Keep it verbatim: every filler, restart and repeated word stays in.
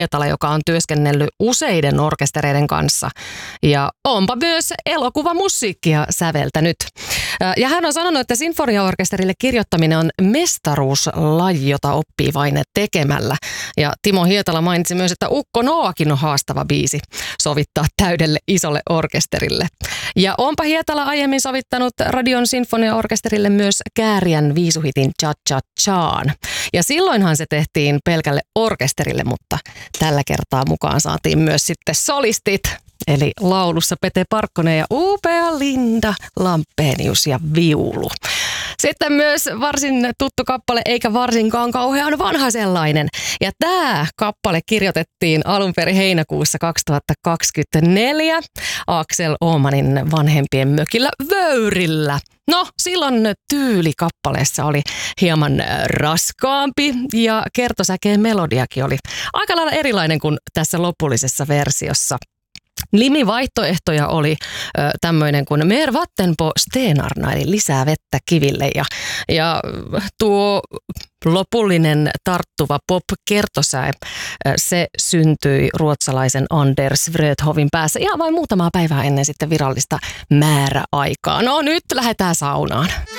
Hietala, joka on työskennellyt useiden orkestereiden kanssa ja onpa myös elokuvamusiikkia säveltänyt. Ja hän on sanonut, että sinfoniaorkesterille kirjoittaminen on mestaruuslaji, jota oppii vain tekemällä. Ja Timo Hietala mainitsi myös, että Ukko Noakin on haastava biisi sovittaa täydelle isolle orkesterille. Ja onpa Hietala aiemmin sovittanut Radion sinfoniaorkesterille myös Kääriän viisuhitin Cha Cha Chaan. Ja silloinhan se tehtiin pelkälle orkesterille, mutta tällä kertaa mukaan saatiin myös sitten solistit. Eli laulussa Pete Parkkonen ja upea Linda Lampenius ja viulu. Sitten myös varsin tuttu kappale, eikä varsinkaan kauhean vanha sellainen. Ja tämä kappale kirjoitettiin alun perin heinäkuussa kaksituhattakaksikymmentäneljä Aksel Åhmanin vanhempien mökillä Vöyrillä. No, silloin tyyli kappaleessa oli hieman raskaampi ja kertosäkeen melodiakin oli aika lailla erilainen kuin tässä lopullisessa versiossa. Nimivaihtoehtoja oli ö, tämmöinen kuin Mer vatten på stenarna, eli lisää vettä kiville. Ja, ja tuo lopullinen tarttuva pop-kertosäe, se syntyi ruotsalaisen Anders Wröthovin päässä ihan vain muutamaa päivää ennen sitten virallista määräaikaa. No nyt lähdetään saunaan.